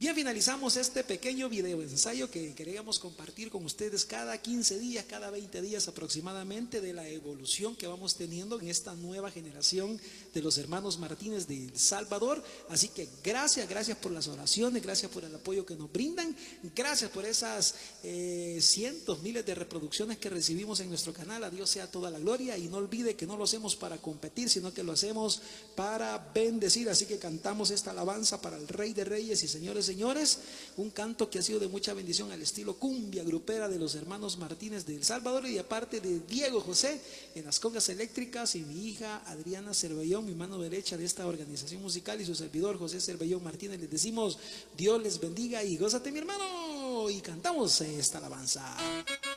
Bien, finalizamos este pequeño video ensayo que queríamos compartir con ustedes cada 15 días, cada 20 días aproximadamente, de la evolución que vamos teniendo en esta nueva generación de los hermanos Martínez de El Salvador. Así que gracias por las oraciones, gracias por el apoyo que nos brindan, gracias por esas cientos, miles de reproducciones que recibimos en nuestro canal. A Dios sea toda la gloria, y no olvide que no lo hacemos para competir, sino que lo hacemos para bendecir. Así que cantamos esta alabanza para el Rey de Reyes y Señores un canto que ha sido de mucha bendición al estilo cumbia grupera de los hermanos Martínez de El Salvador, y aparte de Diego José en las congas eléctricas, y mi hija Adriana Cervellón, mi mano derecha de esta organización musical, y su servidor José Cervellón Martínez. Les decimos Dios les bendiga y gózate, mi hermano, y cantamos esta alabanza.